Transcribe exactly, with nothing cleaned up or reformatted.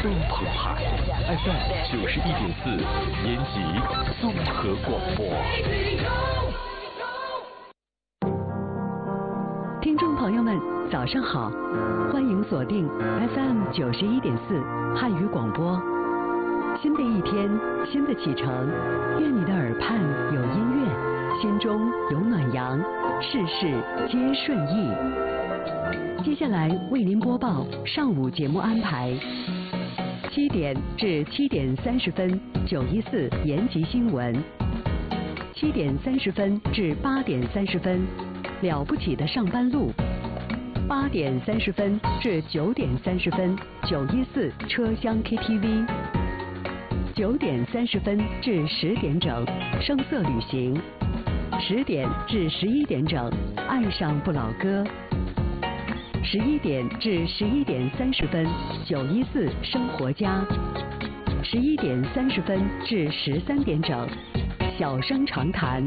都澎湃 ，F M 九十一点四，延吉综合广播。 听众朋友们，早上好，欢迎锁定 F M 九十一点四汉语广播。新的一天，新的启程，愿你的耳畔有音乐，心中有暖阳，事事皆顺意。接下来为您播报上午节目安排：七点至七点三十分，九一四延吉新闻；七点三十分至八点三十分，了不起的上班路；八点三十分至九点三十分，九一四车厢 K T V；九点三十分至十点整，声色旅行；十点至十一点整，爱上不老歌；十一点至十一点三十分，九一四生活家；十一点三十分至十三点整，小声长谈。